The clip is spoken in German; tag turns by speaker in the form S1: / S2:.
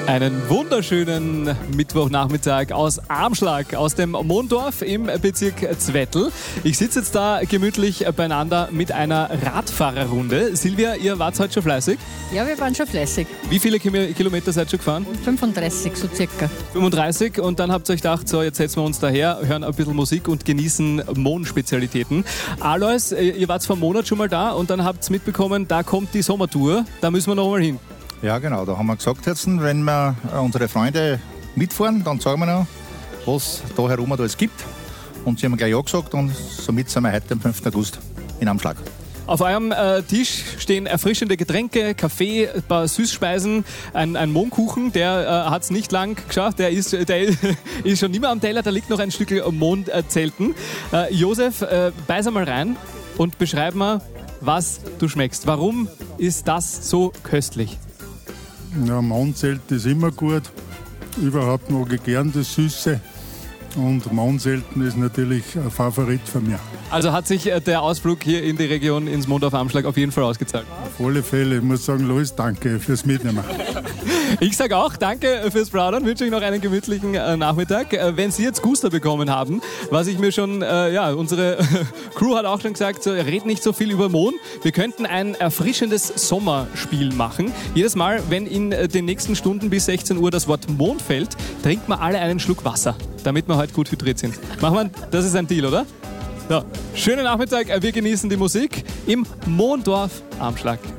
S1: Einen wunderschönen Mittwochnachmittag aus Armschlag, aus dem Mondorf im Bezirk Zwettl. Ich sitze jetzt da gemütlich beieinander mit einer Radfahrerrunde. Silvia, ihr wart heute schon fleißig?
S2: Ja, wir waren schon fleißig.
S1: Wie viele Kilometer seid ihr schon gefahren?
S2: 35 so circa.
S1: 35 und dann habt ihr euch gedacht, so jetzt setzen wir uns daher, hören ein bisschen Musik und genießen Mohn-Spezialitäten. Alois, ihr wart vor einem Monat schon mal da und dann habt ihr mitbekommen, da kommt die Sommertour, da müssen wir noch mal hin.
S3: Ja, genau. Da haben wir gesagt, jetzt, wenn wir unsere Freunde mitfahren, dann sagen wir noch, was da herum alles gibt. Und sie haben gleich ja gesagt und somit sind wir heute am 5. August in Amschlag.
S1: Auf eurem Tisch stehen erfrischende Getränke, Kaffee, ein paar Süßspeisen, ein Mohnkuchen, der hat es nicht lang geschafft, der ist schon nicht mehr am Teller, da liegt noch ein Stück Mohnzelten. Josef, beiß einmal rein und beschreib mal, was du schmeckst. Warum ist das so köstlich?
S4: Ja, Mohnzelt ist immer gut. Überhaupt mag ich gern das Süße. Und Mohnzelten ist natürlich ein Favorit von mir.
S1: Also hat sich der Ausflug hier in die Region ins Mondorf-Amschlag auf jeden Fall ausgezahlt?
S4: Auf alle Fälle. Ich muss sagen, Lois, danke fürs Mitnehmen.
S1: Ich sage auch danke fürs Plaudern, wünsche euch noch einen gemütlichen Nachmittag. Wenn Sie jetzt Guster bekommen haben, was ich mir schon, unsere Crew hat auch schon gesagt, so, red nicht so viel über Mohn. Wir könnten ein erfrischendes Sommerspiel machen. Jedes Mal, wenn in den nächsten Stunden bis 16 Uhr das Wort Mohn fällt, trinken wir alle einen Schluck Wasser, damit wir heute gut hydriert sind. Machen wir, das ist ein Deal, oder? Ja. Schönen Nachmittag, wir genießen die Musik im Mondorf Amschlag.